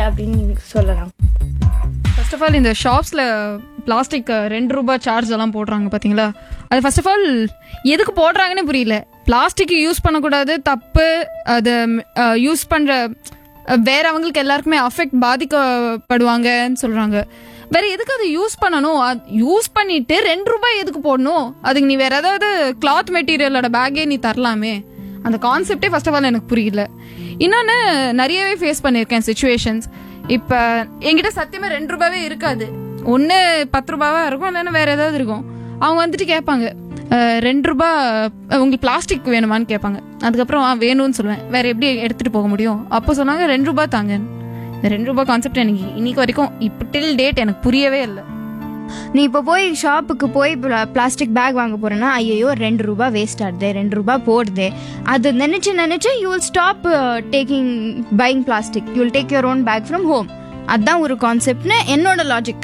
அப்படின்னு சொல்லலாம். First of all இந்த ஷாப்ஸில் பிளாஸ்டிக் ₹2 சார்ஜ் எல்லாம் போடுறாங்க பார்த்தீங்களா, அது ஃபர்ஸ்ட் ஆஃப் ஆல் எதுக்கு போடுறாங்கன்னு புரியல. பிளாஸ்டிக் யூஸ் பண்ணக்கூடாது, தப்பு. அது யூஸ் பண்ணுற வேறவங்களுக்கு எல்லாருக்குமே பாதிக்கப்படுவாங்கன்னு சொல்கிறாங்க. வேற எதுக்கு அதை யூஸ் பண்ணணும்? யூஸ் பண்ணிட்டு ₹2 எதுக்கு போடணும்? அதுக்கு நீ வேற ஏதாவது கிளாத் மெட்டீரியலோட பேக்கே நீ தரலாமே. அந்த கான்செப்டே ஃபர்ஸ்ட் ஆஃப் ஆல் எனக்கு புரியல. இன்னொன்று நிறையவே ஃபேஸ் பண்ணியிருக்கேன் சுச்சுவேஷன்ஸ். இப்போ என்கிட்ட சத்தியமாக ₹2 இருக்காது, ஒன்று ₹10 இருக்கும், இல்லைன்னா வேற ஏதாவது இருக்கும். அவங்க வந்துட்டு கேட்பாங்க ₹2 உங்களுக்கு பிளாஸ்டிக் வேணுமான்னு கேட்பாங்க. அதுக்கப்புறம் வேணும்னு சொல்லுவேன். வேற எப்படி எடுத்துட்டு போக முடியும்? அப்போ சொன்னாங்க ₹2 தாங்க. இந்த ₹2 கான்செப்ட் எனக்கு இன்னைக்கு வரைக்கும் இப்போ டில் டேட் எனக்கு புரியவே இல்லை. நீ இப்போ போய் ஷாப்புக்கு போய் பிளாஸ்டிக் பேக் வாங்க போறேன்னா ஐயோ ₹2 வேஸ்ட் ஆகுது, ₹2 போடுதே, அது நினைச்சு you will stop taking buying plastic, you will take your own back from home. அதுதான் ஒரு கான்செப்ட்னு என்னோட logic.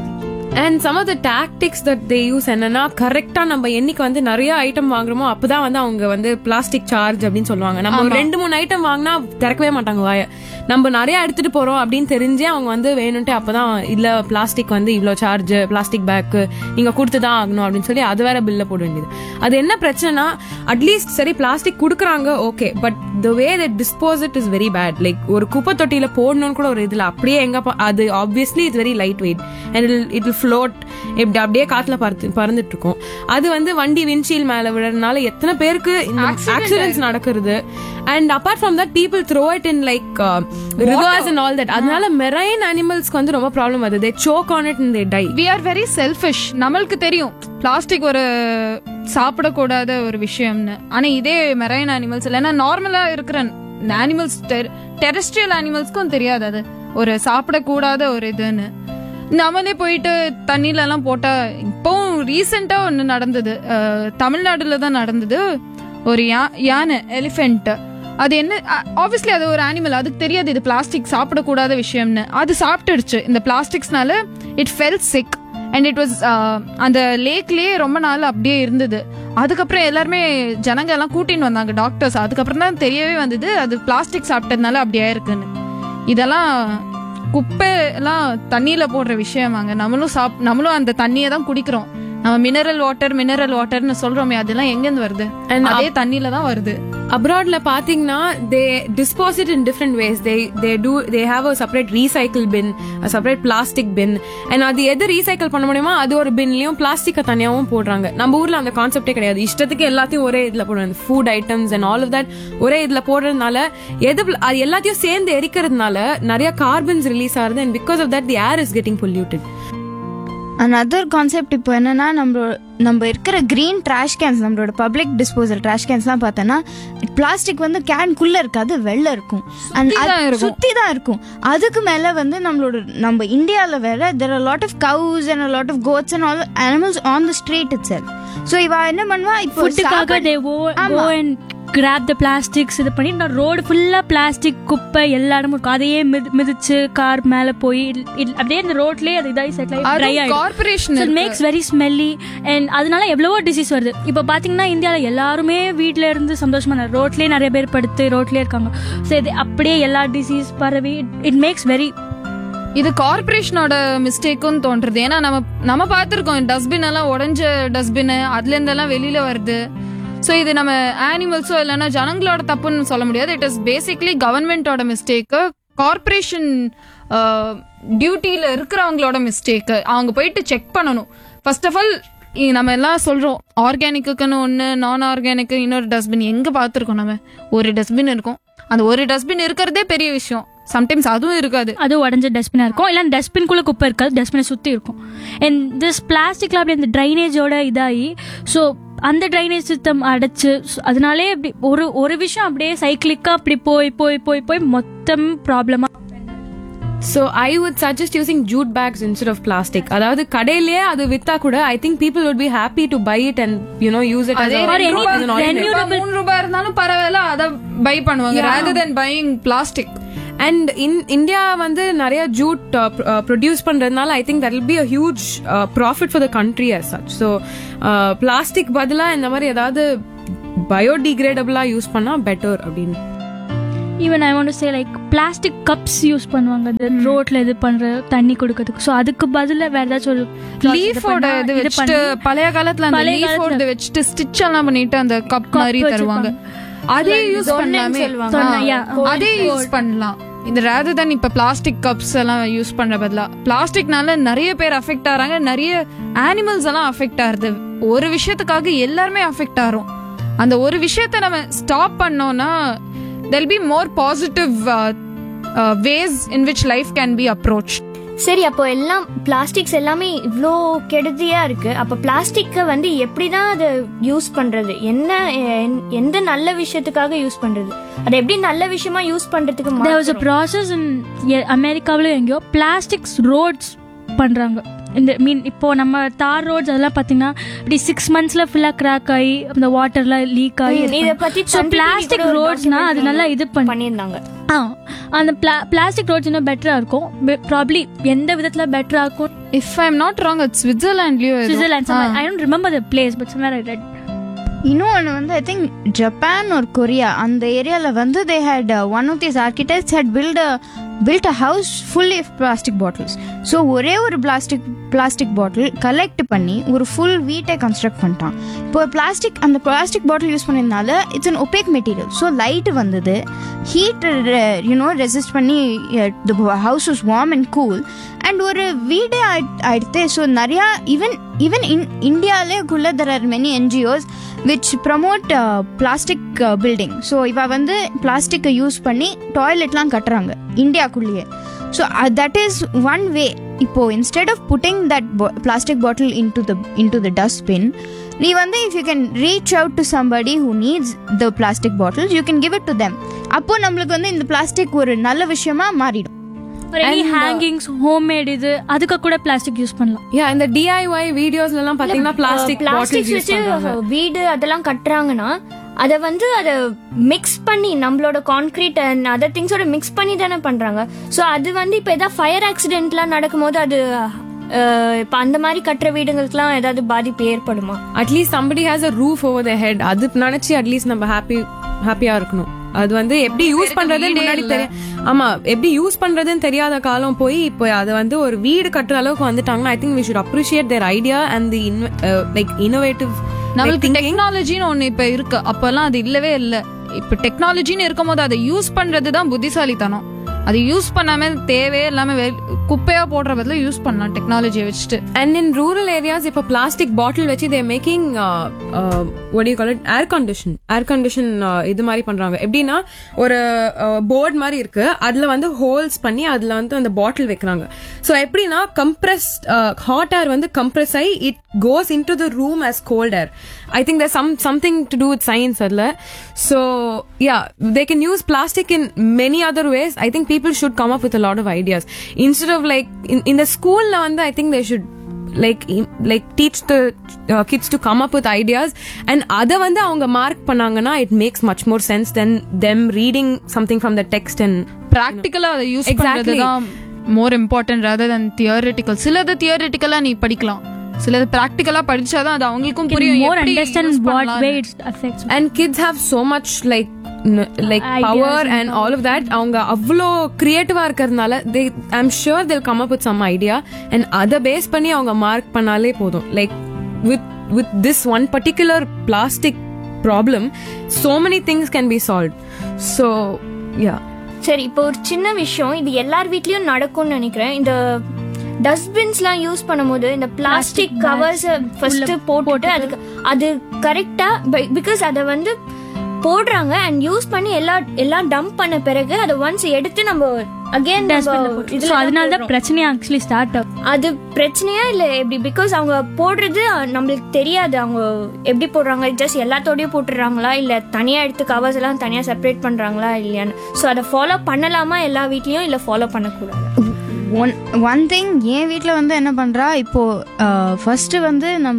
And some of the tactics that they use என்னன்னா, கரெக்டா நம்ம என்னைக்கு வந்து நிறைய ஐட்டம் வாங்குறோமோ அப்பதான் வந்து அவங்க வந்து பிளாஸ்டிக் சார்ஜ் அப்படின்னு சொல்லுவாங்க. நம்ம ஒரு 2-3 ஐட்டம் வாங்கினா திறக்கவே மாட்டாங்க வாய. நம்ம நிறைய எடுத்துட்டு போறோம் அப்படின்னு தெரிஞ்சே அவங்க வந்து வேணும்ட்டு அப்பதான் இல்ல பிளாஸ்டிக் வந்து இவ்வளவு சார்ஜ், பிளாஸ்டிக் பேக் நீங்க கொடுத்துதான் ஆகணும் அப்படின்னு சொல்லி அது வேற பில்ல போட வேண்டியது. அது என்ன பிரச்சனைனா, அட்லீஸ்ட் சரி பிளாஸ்டிக் குடுக்கறாங்க okay, but the way that dispose it is very bad. Like ஒரு குப்பை தொட்டியில போடணும்னு கூட ஒரு இதுல அப்படியே எங்க அது obviously it's very light weight and it will float, இப்படி அப்படியே காத்துல பறந்துட்டு இருக்கும். அது வந்து வண்டி விண்ட்ஷீல் மேல விடுறதுனால எத்தனை பேருக்கு ஆக்சிடென்ட்ஸ் நடக்கிறது. And apart from that people throw it in like rivers and all that. அதனால மெரைன் அனிமல்ஸ்க்கு வந்து ரொம்ப ப்ராப்ளம் வருது. they choke on it and they die. we are very selfish. நம்மளுக்கு தெரியும் பிளாஸ்டிக் ஒரு சாப்பிடக்கூடாத ஒரு விஷயம்னு. ஆனா இதே மெரைன் அனிமல்ஸ் இல்லைன்னா நார்மலா இருக்கிற அனிமல்ஸ், டெரெஸ்ட்ரியல் அனிமல்ஸ்க்கும் தெரியாது அது ஒரு சாப்பிடக்கூடாத ஒரு இதுன்னு. நம்மளே போயிட்டு தண்ணியில எல்லாம் போட்டா, இப்போவும் ரீசெண்டா ஒன்று நடந்தது, தமிழ்நாடுல தான் நடந்தது. ஒரு யானை, எலிஃபென்ட், அது என்ன ஆப்வியஸ்லி அது ஒரு அனிமல், அதுக்கு தெரியாது இது பிளாஸ்டிக் சாப்பிடக்கூடாத விஷயம்னு. அது சாப்பிட்டுடுச்சு இந்த பிளாஸ்டிக்ஸ்னால. It felt sick and it was அந்த லேக்லயே ரொம்ப நாள் அப்படியே இருந்தது. அதுக்கப்புறம் எல்லாருமே ஜனங்க எல்லாம் கூட்டின்னு வந்தாங்க டாக்டர்ஸ். அதுக்கப்புறம் தான் தெரியவே வந்தது அது பிளாஸ்டிக் சாப்பிட்டதுனால அப்படியே இருக்குன்னு. இதெல்லாம் குப்பை எல்லாம் தண்ணியில போடுற விஷயமாங்க. நம்மளும் அந்த தண்ணியை தான் குடிக்கிறோம். நம்ம மினரல் வாட்டர்னு சொல்றோமே, அதெல்லாம் எங்கிருந்து வருது? அதே தண்ணியில தான் வருது. அப்ராட்ல பாத்தீங்கன்னா they dispose it in different ways. they have a separate recycle bin, a separate plastic bin, and அது எது ரீசைக்கிள் பண்ண முடியுமோ அது ஒரு பின்லயும் பிளாஸ்டிக்க தனியாவும் போடுறாங்க. நம்ம ஊர்ல அந்த கான்செப்டே கிடையாது. இஷ்டத்துக்கு எல்லாத்தையும் ஒரே இதுல போடுறாங்க. Food items and all of that ஒரே இதுல போடுறதுனால அது எல்லாத்தையும் சேர்ந்து எரிக்கிறதுனால நிறைய கார்பன்ஸ் ரிலீஸ் ஆகுது. and because of that the air is getting polluted. another concept இப்போ என்னன்னா, நம்ம இருக்கிற கிரீன் ட்ராஷ் கேன்ஸ், நம்மளோட பப்ளிக் டிஸ்போசல் ட்ராஷ் கேன்ஸ்லாம் பார்த்தோன்னா பிளாஸ்டிக் வந்து கேன்குள்ள இருக்காது, வெளில இருக்கும், சுத்தி தான் இருக்கும். அதுக்கு மேல வந்து நம்ம இந்தியாவில் வேற there are a lot of cows and a lot of goats and all animals on the street itself. so இவ என்ன பண்ணுவா, இப்போ ஃபுட்டுக்காக they go and grab the plastics இது பண்ணி நான் ரோடு ஃபுல்லா பிளாஸ்டிக் குப்பை எல்லா இடமும் இருக்கும். அதையே மிதிச்சு கார் மேல போய் அப்படியே இந்த ரோட்லயே அது இதாகி செட்டில் ஆகி ட்ரை ஆயிடும். It makes very smelly and அதனால எவ்வளவோ டிசீஸ் வருது. இப்போ பாத்தீங்கன்னா இந்தியாவில் எல்லாருமே வீட்டுல இருந்து சந்தோஷமா ரோட்லயே நிறைய பேர் படுத்து ரோட்லயே இருக்காங்க. ஸோ இது அப்படியே எல்லா டிசீஸ் பரவி இட் மேக்ஸ் வெரி, இது கார்பரேஷனோட மிஸ்டேக்கும் தோன்றது. ஏன்னா நம்ம பார்த்துருக்கோம் டஸ்ட்பின் எல்லாம் உடஞ்ச டஸ்ட்பின், அதுல இருந்தெல்லாம் வெளியில வருது. ஸோ இது நம்ம ஆனிமல்ஸோ இல்லைன்னா ஜனங்களோட தப்புன்னு சொல்ல முடியாது. இட் இஸ் பேசிக்லி கவர்மெண்டோட மிஸ்டேக்கு, கார்பரேஷன் டியூட்டியில் இருக்கிறவங்களோட மிஸ்டேக்கு. அவங்க போயிட்டு செக் பண்ணணும். ஃபர்ஸ்ட் ஆஃப் ஆல் நம்ம எல்லாம் சொல்கிறோம் ஆர்கானிக்குன்னு ஒன்று, நான் ஆர்கானிக்கு இன்னொரு டஸ்ட்பின். எங்கே பார்த்துருக்கோம் நம்ம? ஒரு டஸ்ட்பின் இருக்கும். அந்த ஒரு டஸ்ட்பின் இருக்கிறதே பெரிய விஷயம். சம்டைம்ஸ் அதுவும் இருக்காது, அது உடஞ்ச டஸ்ட்பினா இருக்கும், இல்லை டஸ்ட்பின்குள்ளே குப்பை இருக்காது, டஸ்ட்பினை சுற்றி இருக்கும். அண்ட் திஸ் பிளாஸ்டிக்ல அப்படி அந்த ட்ரைனேஜோட இதாகி ஸோ அந்த ட்ரைனேஜ் சிஸ்டம் அடைச்சு அதனாலே அப்படி ஒரு விஷயம் அப்படியே சைக்கிளிக்கா அப்படி போய் போய் போய் போய் மொத்தம் ப்ராப்ளமா. So I would suggest using jute bags instead of plastic. அதாவது கடையிலேயே அது வித்தா கூட I think people would be happy to buy it and use it as a ₹3 இருந்தாலும் பரவாயில்ல, அதை பை பண்ணுவாங்க rather than buying plastic. And in India வந்து நிறைய ஜூட் ப்ரொடியூஸ் பண்றதுனால I think that will be a huge profit for the country as such. So plastic பதிலா இந்த மாதிரி ஏதாவது பயோடிகிரேடபிளா யூஸ் பண்ணா பெட்டர் அப்படின்னு. Even I want to say like plastic cups use பண்ணுவாங்க இந்த ரோட்ல இது பண்ற தண்ணி கொடுக்கறதுக்கு. ஸோ அதுக்கு பதிலா வேற ஏதாச்சும் ஒரு லீஃபோட இது வச்சுட்டு பழைய காலத்துல அந்த லீஃபோட வச்சுட்டு ஸ்டிச் எல்லாம் பண்ணிட்டு அந்த கப் மாதிரி தருவாங்க. அதே யூஸ் பண்ணலாமே. அதே யூஸ் பண்ணலாம். இந்த rather than இப்ப பிளாஸ்டிக் கப்ஸ் எல்லாம் யூஸ் பண்ற பதிலா பிளாஸ்டிக்னால நிறைய பேர் அஃபெக்ட் ஆறாங்க, நிறைய அனிமல்ஸ் எல்லாம் அஃபெக்ட் ஆகுது. ஒரு விஷயத்துக்காக எல்லாருமே அஃபெக்ட் ஆறோம். அந்த ஒரு விஷயத்த நம்ம ஸ்டாப் பண்ணோம்னா there'll be more positive ways in which life can be approached. சரி, அப்போ எல்லாம் பிளாஸ்டிக்ஸ் எல்லாமே இவ்வளோ கெடுதியா இருக்கு. அப்போ பிளாஸ்டிக்கை வந்து எப்படிதான் அதை யூஸ் பண்றது, எந்த நல்ல விஷயத்துக்காக யூஸ் பண்றது, அதை எப்படி நல்ல விஷயமா யூஸ் பண்றதுக்கு there was a process in அமெரிக்காவில எங்கேயோ பிளாஸ்டிக்ஸ் ரோட்ஸ் பண்றாங்க. இந்த இப்போ நம்ம தார் ரோட்ஸ் அதெல்லாம் பாத்தீங்கன்னா இப்படி 6 monthsல ஃபுல்லா கிராக் ஆகி அந்த வாட்டர்ல லீக் ஆகி இத பத்தி பிளாஸ்டிக் ரோட்ஸ்னா அது நல்லா இது பண்ணிருந்தாங்க. அந்த பிளாஸ்டிக் ரோட்ஸ் இன்னும் பெட்டரா இருக்கும். ப்ராபப்லி எந்த விதத்துல பெட்டரா இருக்கும். If I'm not wrong, it's Switzerland. I don't remember the place, but somewhere I read. இன்னொன்று வந்து ஐ திங்க் ஜப்பான் ஒரு கொரியா அந்த ஏரியாவில் வந்து they had one of these architects had built a house fully of plastic bottles. So ஒரே ஒரு plastic bottle collect பண்ணி ஒரு ஃபுல் வீட்டை கன்ஸ்ட்ரக்ட் பண்ணிட்டான். இப்போ அந்த பிளாஸ்டிக் பாட்டில் யூஸ் பண்ணதுனால it's an opaque material. So light வந்தது, ஹீட் ரெசிஸ்ட் பண்ணி the house was warm and cool and ஒரு வீடே ஆயிடுத்து. ஸோ நிறையா even in இந்தியாவிலேக்குள்ள there are many NGOs which promote plastic building. So இவ வந்து பிளாஸ்டிக்கை யூஸ் பண்ணி டாய்லெட்லாம் கட்டுறாங்க இந்தியாக்குள்ளேயே. So that is one way. இப்போ instead of putting that plastic bottle into the dustbin, நீ வந்து if you can reach out to somebody who needs the plastic bottles, you can give it to them. அப்போ நம்மளுக்கு வந்து இந்த plastic ஒரு நல்ல விஷயமா மாறிடும். ஹேங்கிங்ஸ் ஹோம்மேட் இது அதுக்கு கூட பிளாஸ்டிக் யூஸ் பண்ணலாம். இந்த DIY வீடியோஸ்ல எல்லாம் பாத்தீங்கன்னா பிளாஸ்டிக் பாட்டில்ஸ் யூஸ் பண்றாங்க. வீடு அதெல்லாம் கட்டுறாங்கன்னா அதை வந்து அதை மிக்ஸ் பண்ணி நம்மளோட கான்கிரீட் அண்ட் அதர் திங்ஸோட மிக்ஸ் பண்ணி தானே பண்றாங்க. ஸோ அது வந்து இப்போ ஏதாவது ஃபயர் ஆக்சிடென்ட்லாம் நடக்கும்போது அது இப்போ அந்த மாதிரி கட்டுற வீடுங்களுக்குலாம் ஏதாவது பாதிப்பு ஏற்படுமா? At least somebody has a roof over their head. அது நினைச்சு அட்லீஸ்ட் நம்ம ஹாப்பியா இருக்கணும். அது வந்து எப்படி யூஸ் பண்றதுன்னு முன்னாடி தெரியும். ஆமா, எப்படி யூஸ் பண்றதுன்னு தெரியாத காலம் போய் இப்போ அது வந்து ஒரு வீடு கட்டுற அளவுக்கு வந்துட்டாங்கன்னா I think we should appreciate their idea and the like innovative. நம்மளுக்கு டெக்னாலஜின்னு ஒண்ணு இப்ப இருக்கு, அப்பெல்லாம் அது இல்லவே இல்லை. இப்ப டெக்னாலஜின்னு இருக்கும் போது அதை யூஸ் பண்றதுதான் புத்திசாலித்தனம். அது யூஸ் பண்ணாம தேவையே இல்லாம குப்பையா போடுற பதில யூஸ் பண்ணலாம் டெக்னாலஜியை வச்சுட்டு. அண்ட் இன் ரூரல் ஏரியாஸ் இப்போ பிளாஸ்டிக் பாட்டில் வச்சு தே making what do you call it air condition இது மாதிரி பண்றாங்க. எப்படின்னா ஒரு போர்ட் மாதிரி இருக்கு, அதுல வந்து ஹோல்ஸ் பண்ணி அதுல வந்து அந்த பாட்டில் வைக்கிறாங்க. ஸோ எப்படின்னா கம்ப்ரெஸ்ட் ஹாட் ஏர் வந்து கம்ப்ரெஸ் ஆகி it goes in to the room as cold air. I think there's something to do with science அதுல. So yeah, they can use plastic in many other ways. I think people should come up with a lot of ideas instead of like in the school la and I think they should like teach the kids to come up with ideas and adha vanda avanga mark pannanga it makes much more sense than them reading something from the text and practically அதை use பண்றது தான் more important rather than theoretical. சிலது தியரிட்டிக்கலா நீ படிக்கலாம், சிலது பிராக்டிகலா படிச்சாதான் அது அவங்களுக்கும் புரியும். more understand what way it affects. And kids have so much like power and all of that. அவங்க அவ்வளோ கிரியேட்டிவா இருக்கிறதுனால I'm sure they'll come up with some idea and அதை பேஸ் பண்ணி அவங்க மார்க் பண்ணாலே போதும். Like with this one particular plastic problem, so many things can be solved. So yeah. சரி, இப்போ ஒரு சின்ன விஷயம், இது எல்லார் வீட்லயும் நடக்கும்னு நினைக்கிறேன். இந்த டஸ்ட்பின்ஸ்லாம் யூஸ் பண்ணும்போது இந்த பிளாஸ்டிக் கவர்ஸ் ஃபர்ஸ்ட் போட்டு அது கரெக்டா பிகாஸ் அதை வந்து போடுறாங்க அண்ட் யூஸ் பண்ணி எல்லாம் டம்ப் பண்ண பிறகு அதை ஒன்ஸ் எடுத்து நம்ம அகைன் அதனால தான் பிரச்சனை ஆக்சுவலி ஸ்டார்ட் ஆகும். அது பிரச்சனையா இல்ல எப்படி? பிகாஸ் அவங்க போடுறது நம்மளுக்கு தெரியாது அவங்க எப்படி போடுறாங்க, ஜஸ்ட் எல்லாத்தோடயும் போட்டுறாங்களா இல்ல தனியா எடுத்து கவர்ஸ் எல்லாம் தனியா செப்பரேட் பண்றாங்களா இல்லையான்னு. ஸோ அதை ஃபாலோ பண்ணலாமா எல்லா வீட்லயும், இல்ல ஃபாலோ பண்ணக்கூடாது? ஒன் திங் என் வீட்டில் வந்து என்ன பண்ணுறா, இப்போது ஃபஸ்ட்டு வந்து நம்ம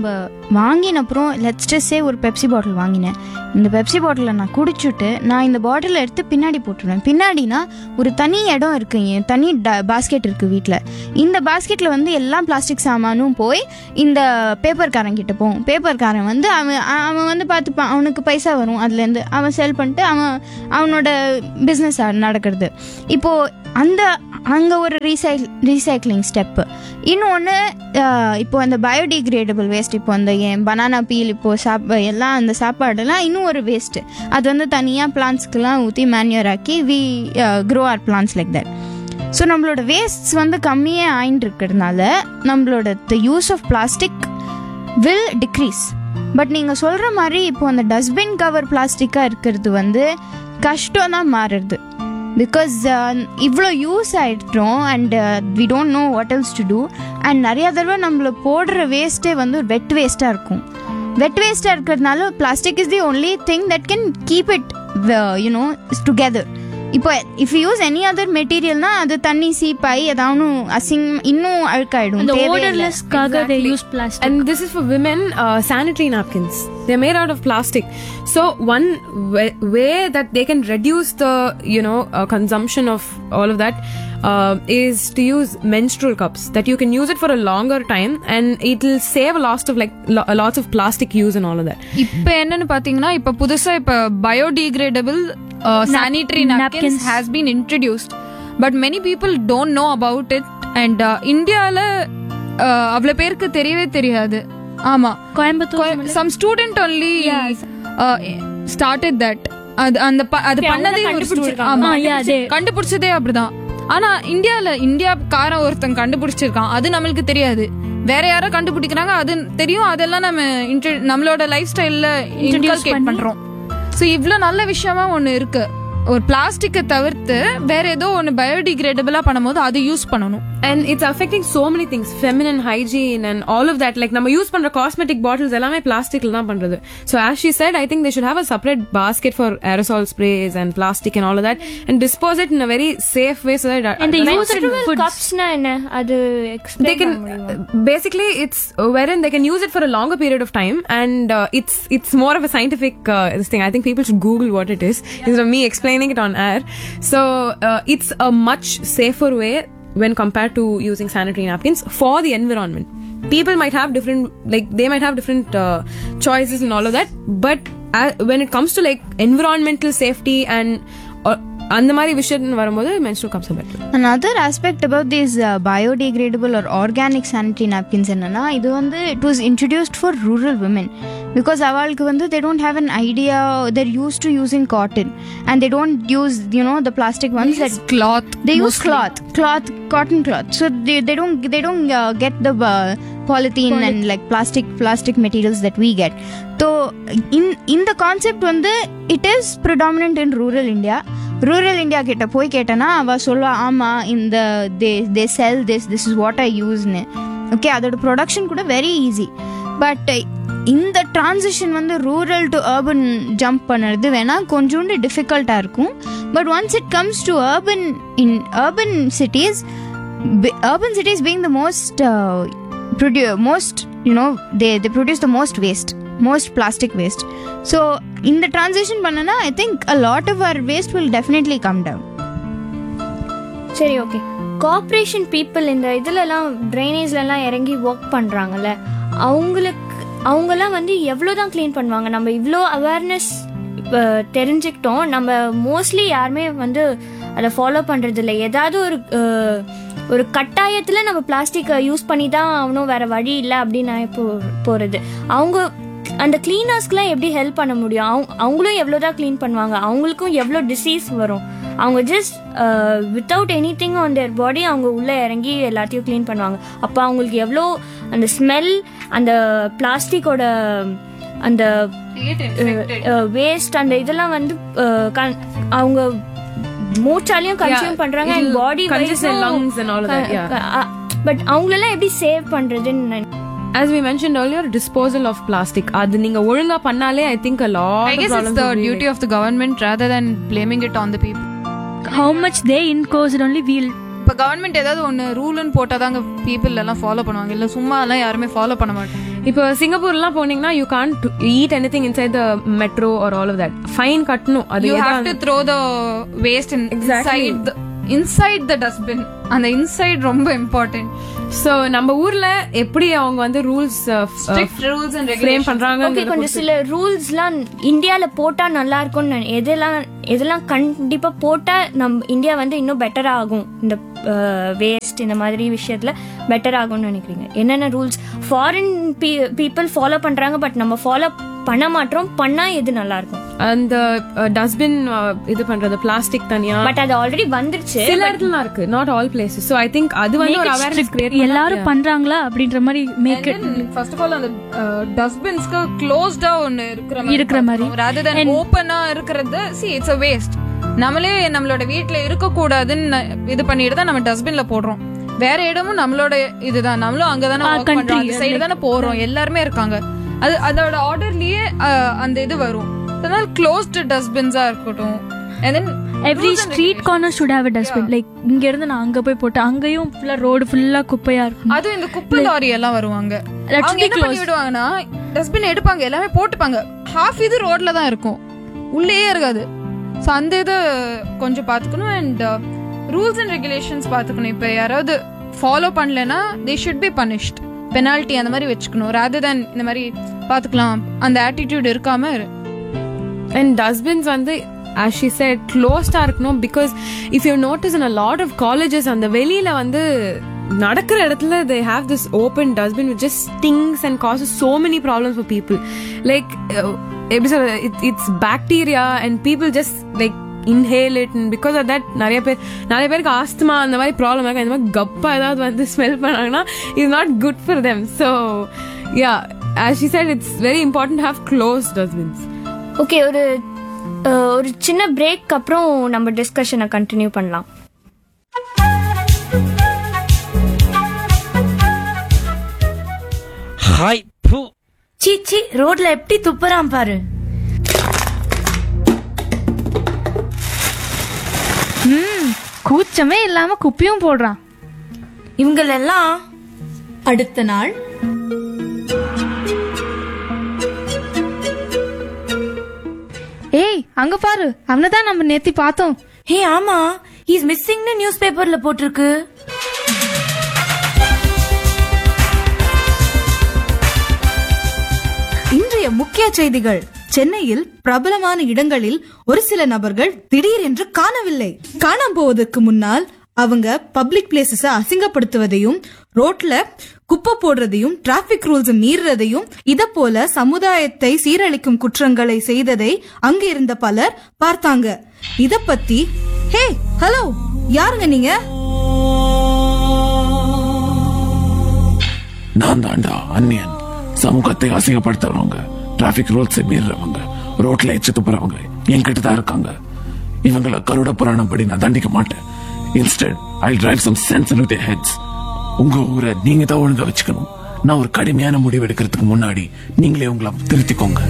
வாங்கின அப்புறம் லெட்ஸ் ஜஸ்ட் சே ஒரு பெப்சி பாட்டில் வாங்கினேன். இந்த பெப்சி பாட்டிலை நான் குடிச்சுட்டு நான் இந்த பாட்டிலை எடுத்து பின்னாடி போட்டுருவேன். பின்னாடினா ஒரு தனி இடம் இருக்குது, தனி பாஸ்கெட் இருக்குது வீட்டில். இந்த பாஸ்கெட்டில் வந்து எல்லா பிளாஸ்டிக் சாமானும் போய் இந்த பேப்பர்காரங்கிட்ட போகும். பேப்பர்காரன் வந்து அவன் வந்து பார்த்துப்பான், அவனுக்கு பைசா வரும், அதுலேருந்து அவன் செல் பண்ணிட்டு அவனோட பிஸ்னஸ் நடக்கிறது. இப்போது அங்கே ஒரு ரீசைக்ளிங் ஸ்டெப்பு. இன்னொன்று இப்போ அந்த பயோடிகிரேடபிள் வேஸ்ட், இப்போ அந்த பனானா பீல், இப்போ எல்லாம் அந்த சாப்பாடெல்லாம் இன்னும் ஒரு வேஸ்ட்டு. அது வந்து தனியாக பிளான்ஸ்க்கெலாம் ஊற்றி மேன்யூர் ஆக்கி we grow R plans like that. So நம்மளோட வேஸ்ட்ஸ் வந்து கம்மியே ஆயின்னு இருக்கிறதுனால நம்மளோட use of plastic will decrease. But நீங்கள் சொல்கிற மாதிரி இப்போ அந்த டஸ்ட்பின் கவர் பிளாஸ்டிக்காக இருக்கிறது வந்து கஷ்டம் தான் மாறுறது. பிகாஸ் இவ்வளோ யூஸ் ஆகிட்டோம் and we don't know what else to two. And நிறையா தடவை நம்மள போடுற வேஸ்ட்டே வந்து வெட் வேஸ்ட்டாக இருக்கும். வெட் வேஸ்ட்டாக இருக்கிறதுனால plastic is the only thing that can keep it you know together. இப்போ if you use any other மெட்டீரியல்னா அது தண்ணி சீப்பாய் ஏதாவது இன்னும் அழுக்காயிடும். The odorless-காக they use plastic. And this is for women, sanitary napkins. They're made out of plastic. So one way that they can reduce the consumption of all of that is to use menstrual cups, that you can use it for a longer time and it will save a lot of lots of plastic use and all of that. இப்போ என்னன்னு பாத்தீங்கன்னா இப்போ புதுசா இப்போ biodegradable sanitary napkins has been introduced, but many people don't know about it. And இந்தியால அவ்வளவு பேருக்கு தெரியவே தெரியாது. ஆமா, Coimbatore some student only started that. அது பண்ணதே கண்டுபிடிச்சதே அப்படிதான். ஆனா இந்தியாக்காரன் ஒருத்தன் கண்டுபிடிச்சிருக்கான், அது நம்மளுக்கு தெரியாது. வேற யாரோ கண்டுபிடிக்கிறாங்க, அது தெரியும். அதெல்லாம் நம்மளோட லைஃப் ஸ்டைல்ல இன்கல்கேட் பண்றோம். ஸோ இவ்வளோ நல்ல விஷயமா ஒன்று இருக்கு. ஒரு பிளாஸ்டிக்கை தவிர்த்து வேற ஏதோ ஒன்று பயோடிகிரேடபிளா பண்ணும்போது அது யூஸ் பண்ணணும். And it's affecting so many things, feminine hygiene and all of that. Like நம்ம யூஸ் பண்ற cosmetic bottles எல்லாமே பிளாஸ்டிக்ல தான் பண்றது. So as she said, I think they should have a separate basket for aerosol sprays and plastic and all of that and dispose it in a very safe way so that and they use it in food. Cupsna enna adu explain they can basically it's wherein they can use it for a longer period of time and it's more of a scientific this thing. I think people should Google what it is instead of me explaining it on air. So it's a much safer way when compared to using sanitary napkins for the environment. People might have different choices and all of that, but when it comes to like environmental safety and அந்த மாதிரி விஷயம் வரும்போது menstrual cups are better. Another aspect about these biodegradable or organic sanitary napkins என்னன்னா, இது வந்து it was introduced for rural women because அவளுக்கு வந்து they don't have an idea, they're used to using cotton and they don't use the plastic ones. They use cloth. They use cotton cloth. So they don't get the polythene and like plastic materials that we get. So in the concept வந்து it is predominant in rural India. Rural India கிட்ட போய் கேட்டேன்னா அவ சொல்லுவா, ஆமா இந்த தே செல் this is what I யூஸ்னு. Okay, அதோட production கூட வெரி ஈஸி. பட் இந்த டிரான்சிஷன் வந்து ரூரல் டு அர்பன் ஜம்ப் பண்ணுறது வேணா கொஞ்சோண்டு டிஃபிகல்ட்டாக இருக்கும். But once it comes to urban cities being the most they produce the most plastic waste. So in the transition பண்ணனா I think a lot of our waste will definitely come down. சரி, okay. Corporation people இந்த இதுலலாம் ட்ரைனேஜ்லலாம் இறங்கி work பண்ணுறாங்கல்ல, அவங்கெல்லாம் வந்து எவ்வளோ தான் clean பண்ணுவாங்க? நம்ம இவ்வளோ அவேர்னஸ் தெரிஞ்சுக்கிட்டோம், நம்ம மோஸ்ட்லி யாருமே வந்து அதை ஃபாலோ பண்ணுறது இல்லை. ஏதாவது ஒரு கட்டாயத்தில் நம்ம பிளாஸ்டிக்கை யூஸ் பண்ணி தான் ஆகணும், வேற வழி இல்லை அப்படின்னு நான் போகிறது. அவங்க அந்த கிளீனர்ஸ்க்குலாம் எப்படி ஹெல்ப் பண்ண முடியும்? அவங்களும் எவ்வளோதான் க்ளீன் பண்ணுவாங்க, அவங்களுக்கும் எவ்வளோ டிசீஸ் வரும். அவங்க just without any thing on their பாடி அவங்க உள்ளே இறங்கி எல்லாத்தையும் க்ளீன் பண்ணுவாங்க. அப்போ அவங்களுக்கு எவ்வளோ அந்த ஸ்மெல், அந்த பிளாஸ்டிக்கோட அந்த வேஸ்ட், அந்த இதெல்லாம் வந்து அவங்க மூச்சாலையும் கன்சியூம் பண்றாங்க அண்ட் பாடி பட் அவங்களெல்லாம் எப்படி சேவ் பண்றதுன்னு. As we mentioned earlier, disposal of plastic. அது நீங்க ஒழுங்கா பண்ணாலே I think a lot I guess it's the duty of the government rather than blaming it on the people. How much they encourage it only we'll. இப்போ government ஏதாவது ஒன்று ரூல்னு போட்டாதாங்க people எல்லாம் follow பண்ணுவாங்க, இல்லை சும்மா எல்லாம் யாருமே ஃபாலோ பண்ண மாட்டாங்க. இப்போ சிங்கப்பூர்லாம் போனீங்கன்னா you can't eat anything inside the metro are all of that. Fine கட்டணும். அது you have to throw the waste inside the dustbin. அந்த இன்சைட் ரொம்ப இம்பார்ட்டன்ட். சோ நம்ம ஊர்ல எப்படி அவங்க வந்து rules strict rules and frame regulation பண்றாங்க. ஓகே, கொஞ்சம் சில ரூல்ஸ்லாம் இந்தியால போட்டா நல்லா இருக்கும்னு எதெல்லாம் கண்டிப்பா போட்டா நம்ம இந்தியா வந்து இன்னும் பெட்டர் ஆகும், இந்த வேஸ்ட் இந்த மாதிரி விஷயத்துல பெட்டர் ஆகும்னு நினைக்கிறீங்க? என்னென்ன ரூல்ஸ் ஃபாரின் பீப்புள் ஃபாலோ பண்றாங்க பட் நம்ம ஃபாலோ பண்ண மாட்டோம், பண்ணா எது நல்லா இருக்கும்? அந்த டஸ்ட்பின் இது பண்றது பிளாஸ்டிக் தனியா, பட் அது ஆல்ரெடி வந்துருச்சு. சில இடத்துல இருக்கு, not all places. So I think அது வந்து ஒரு அவேர்னஸ் கிரியேட் எல்லாரும் பண்றாங்களா அப்படின்ற மாதிரி make it. First of all அந்த டஸ்ட்பின்ஸ்க்கு க்ளோஸ்டா ஒன்னு இருக்கிற மாதிரி rather than ஓபனா இருக்கிறது. see it's a waste. நம்மளே நம்மளோட வீட்ல இருக்க கூடாதுன்னு இது பண்ணிட்டு தான் நம்ம டஸ்ட்பின்ல போடுறோம். வேற இடமும் நம்மளோட இதுதான், நம்மளும் அங்கதானே work பண்றோம், அந்த சைடு தானே போறோம், எல்லாருமே இருக்காங்க. அது அதோட ஆர்டர்லயே அந்த இது வரும். அதனால க்ளோஸ்ட் டஸ்ட்பின்ஸா இருக்கட்டும். and then every street corner should have a dustbin. like இங்க இருந்து நான் அங்க போய் போட்டு அங்கேயும் ஃபுல்லா ரோடு ஃபுல்லா குப்பையா இருக்கும். அது இந்த குப்பை லாரி எல்லாம் வருவாங்க, அவங்க என்ன பண்ணி விடுவாங்கன்னா டஸ்ட்பின் எடுப்பாங்க, எல்லாமே போட்டுப்பாங்க, ஹாஃப் இது ரோட்ல தான் இருக்கும், உள்ளே இருக்காது. ஸோ அந்த இது கொஞ்சம் பார்த்துக்கணும். அண்ட் ரூல்ஸ் அண்ட் ரெகுலேஷன்ஸ் பார்த்துக்கணும். இப்போ யாராவது ஃபாலோ பண்ணலன்னா they should be punished, penalty அந்த மாதிரி வச்சுக்கணும். rather than இந்த மாதிரி பார்த்துக்கலாம் அந்த ஆட்டிடியூட் இருக்காம. And dustbins வந்து as she said closed-ஆ இருக்கணும். because if you notice in a lot of colleges அந்த வெளியில வந்து நடக்கிற இடத்துல they have this open dustbin which just stinks and causes so many problems for people. like எப்படி சொல்ற, it's bacteria and people just like inhale it, and because of that நிறைய பேருக்கு asthma அந்த மாதிரி ப்ராப்ளம் இருக்கு. இந்த மாதிரி கப்பா ஏதாவது வந்து ஸ்மெல் பண்ணாங்கன்னா it's not good for them. so yeah, as she said it's very important to have closed dustbins. Okay, ஒரு சின்ன பிரேக் அப்புறம் நம்ம டிஸ்கஷனை கண்டினியூ பண்ணலாம். ஹாய் பூ சீச்சி, ரோட்ல எப்படி துப்புறான் பாரு. கூச்சமே இல்லாம குப்பியும் போடுறான். இவங்களெல்லாம் அடுத்த நாள் ஏய் அங்க பாரு, அவனதான் நம்ம நேத்தி பார்த்தோம். ஹே ஆமா, இஸ் மிஸ்ஸிங்னு நியூஸ் பேப்பர்ல போட்டிருக்கு. இன்றைய முக்கிய செய்திகள். சென்னையில் பிரபலமான இடங்களில் ஒரு சில நபர்கள் திடீரென்று காணவில்லை. காணாம போவதற்கு முன்னால் அவங்க பப்ளிக் பிளேசஸ அசிங்கப்படுத்துவதையும், ரோட்ல குப்பை போடுறதையும், டிராபிக் ரூல்ஸ் மீறுறதையும், இத போல சமுதாயத்தை சீரழிக்கும் குற்றங்களை செய்ததை அங்க இருந்த பலர் பார்த்தாங்க. இத பத்தி ஹே ஹலோ யாருங்க நீங்க? நான் தாண்டா அந்நியன். சமூகத்தை அசிங்கப்படுத்துறவங்க, டிராபிக் ரூல்ஸ் மீறவங்க, ரோட்ல எச்சு துப்புறவங்க என்கிட்ட தான் இருக்காங்க. இவங்களை கருட புராணம் படி நான் தண்டிக்க மாட்டேன். Instead, I'll drive some sense into their heads. உங்க ஊரை நீங்க தான் ஒழுங்கா வச்சுக்கணும். நான் ஒரு கடுமையான முடிவு எடுக்கிறதுக்கு முன்னாடி நீங்களே உங்களை திருத்திக்கோங்க.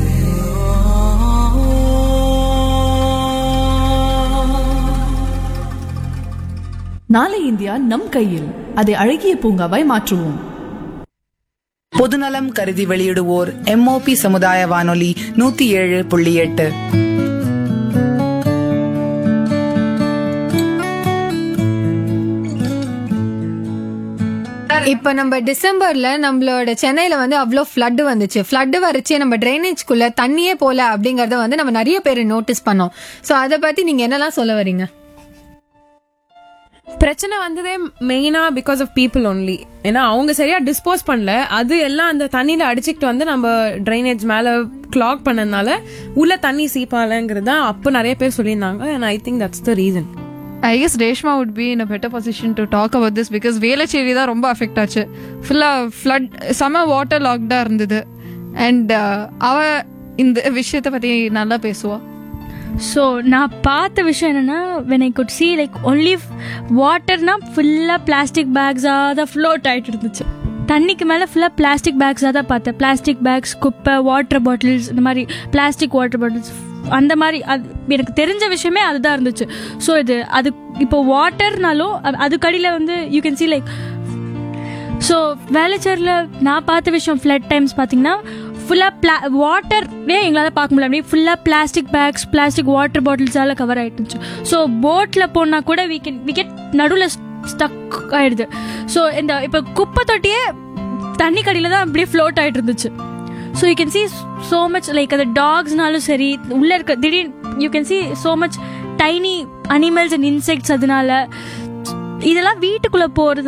நாளை இந்தியா நம் கையில். அதை அழகிய பூங்காவாய் மாற்றுவோம். பொதுநலம் கருதி வெளியிடுவோர் MOP சமுதாய வானொலி 107.8. இப்ப நம்ம டிசம்பர்ல நம்மளோட சென்னையில வந்து அவ்வளோ ஃப்ளட் வந்துச்சு. ஃப்ளட் வரைச்சு நம்ம ட்ரைனேஜ்குள்ள தண்ணியே போல அப்படிங்கறத வந்து நம்ம நிறைய பேர் நோட்டீஸ் பண்ணோம். சோ அதை பத்தி நீங்க என்னெல்லாம் சொல்ல வரீங்க? பிரச்சனை வந்ததே மெயினா பிகாஸ் ஆஃப் பீப்புள் ஒன்லி. ஏன்னா அவங்க சரியா டிஸ்போஸ் பண்ணல, அது எல்லாம் அந்த தண்ணியில அடிச்சுக்கிட்டு வந்து நம்ம ட்ரைனேஜ் மேல கிளாக் பண்ணதுனால உள்ள தண்ணி சீப்பாலங்கிறது தான் அப்போ நிறைய பேர் சொல்லியிருந்தாங்க. and I think that's the reason. I guess Reshma would be in a better position to talk about this because Velachery தான் ரொம்ப அஃபெக்ட் ஆச்சு. ஃபுல்லா ஃப்ளட், செம வாட்டர் லாக்டா இருந்தது. அண்ட் அவ இந்த விஷயத்தை பத்தி நல்லா பேசுவா. ஸோ நான் பார்த்த விஷயம் என்னன்னா, when I could see like only வாட்டர்னா ஃபுல்லாக பிளாஸ்டிக் பேக்ஸாக தான் ஃப்ளோட் ஆகிட்டு இருந்துச்சு. தண்ணிக்கு மேலே ஃபுல்லாக பிளாஸ்டிக் பேக்ஸாக தான் பார்த்தேன். பிளாஸ்டிக் பேக்ஸ், குப்பை, வாட்டர் பாட்டில்ஸ், இந்த மாதிரி பிளாஸ்டிக் வாட்டர் பாட்டில்ஸ், அந்த மாதிரி. அது எனக்கு தெரிஞ்ச விஷயமே அதுதான் இருந்துச்சு. ஸோ அது இப்போ வாட்டர்னாலும் அதுக்கடியில் வந்து you can see like so வேளச்சேரியில் நான் பார்த்த விஷயம் ஃப்ளட் டைம்ஸ் பார்த்தீங்கன்னா ஃபுல்லாக வாட்டர்வே எங்களால் பார்க்க முடியல. அப்படியே ஃபுல்லாக plastic packs, plastic water பாட்டில்ஸால் cover ஆகிட்டு இருந்துச்சு. ஸோ போட்டில் போனால் கூட we get நடுவில் ஸ்டக் ஆகிடுது. ஸோ இந்த இப்போ குப்பை தொட்டியே தண்ணி கடியில் தான் அப்படியே ஃப்ளோட் ஆகிட்டு இருந்துச்சு. So you can see so much like அந்த டாக்ஸ்னாலும் சரி, உள்ளே இருக்க திடீர்னு you can see so much tiny animals and insects. அதனால இதெல்லாம் வீட்டுக்குள்ளே போகிறது